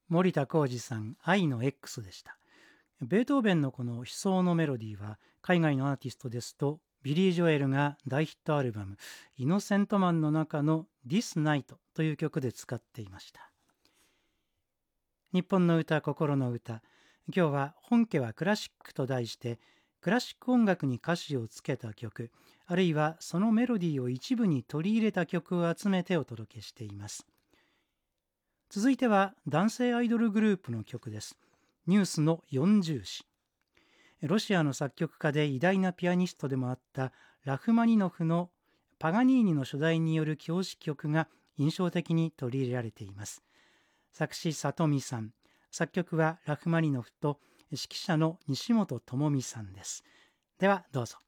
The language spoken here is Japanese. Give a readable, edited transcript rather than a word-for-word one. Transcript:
森田浩二さん、愛の X でした。ベートーベンのこの悲愴のメロディーは、海外のアーティストですと、ビリー・ジョエルが大ヒットアルバム、イノセントマンの中の This Night という曲で使っていました。日本の歌、心の歌。今日は本家はクラシックと題して、クラシック音楽に歌詞をつけた曲、あるいはそのメロディーを一部に取り入れた曲を集めてお届けしています。続いては男性アイドルグループの曲です。ニュースの40詩。ロシアの作曲家で偉大なピアニストでもあったラフマニノフのパガニーニの初代による教師曲が印象的に取り入れられています。作詞里見さん、作曲はラフマニノフと指揮者の西本智美さんです。ではどうぞ。